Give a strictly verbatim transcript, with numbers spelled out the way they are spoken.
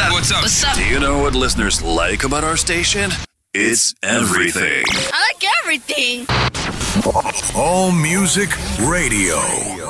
up? What's up? What's up? Do you know what listeners like about our station? It's everything. I like everything. All Music Radio.